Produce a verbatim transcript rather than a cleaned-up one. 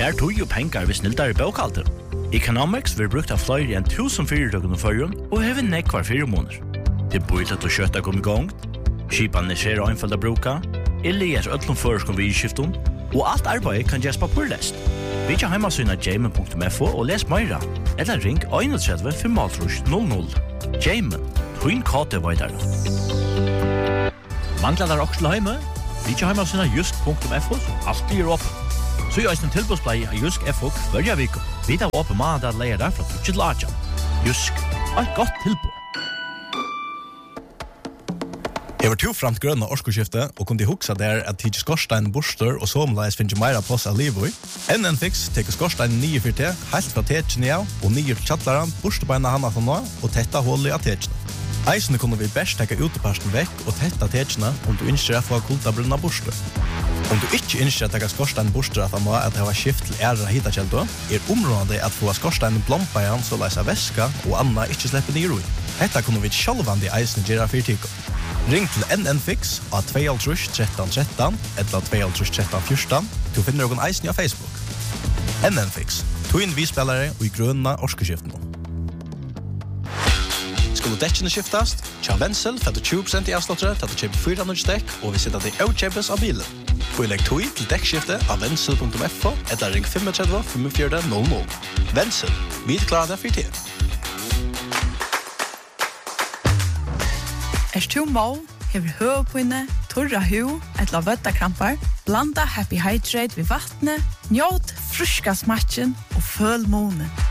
Spær tog og pengar ved snildare bokhalter. Economics vil brukt av flere enn tusen fyrirtøkken og førjun og hever nekvar fire måneder. Det bor til å kjøtta kom i gang, skipan er skjer og einfald å bruka, eller gjør øtlom føreskom ved skiftum, og alt arbeid kan gjøres papurlest. Vi kan heimasyna jamen punktum f o og les meira, eller ring tre fem null null. Jamen, twin kate veidar. Manglar der også til heime? Vi kan heimasyna jusk punktum f o, som alltid er åpen. Så er en tilbudsplei av Jusk F O hver vik. Vi tar åpen mandag at leier der fra tjukke til Aja. Jusk, et godt tilbud. Jeg var to framt grønne årskoskifte, og kunne huksa der at tidsi skorstein borster og somleis finnes meira plass av livet. N N Fix teker skorstein nye for te, helt fra tetjen av, og nye til tjattlaren, borstebeina hana for nå, og tetta hullet av tetjene. Eisene kunne vi best teka uteparsten vekk og tetta tetjene om du innskjer å få kultabrunna borster. Om du ikke innskjer å teka skorstein borster at han må at det var skift til ære hitakjeldo, er området at få skorstein blompa igjen så leis av væska og anna ikke slipper nye roi. Hetta kunne vi sjálvandi eisene gjøre fyrtiko. Ring til N N Fix av to tre tre tre tre eller to tre tre tre fjorton. Du finner noen eisen av Facebook. N N Fix, twin vi-spillere og i grønna årskeskiften. Skulle dekkene skiftast, tja Wenzel for tjue prosent i avslottere til å kjøpe fire hundre dekk, og vi sitter til å kjøpes av bilen. Få legg tog til dekkskifte av wenzel punktum f o eller ring tre fem fem fire null null. Wenzel, vi klarer det for tid. Er du må, hever høvpinne, torra hu, etla vøttakrampar, blanda Happy Hydrate ved vattnet, njåt fruska smatchen og føl månen.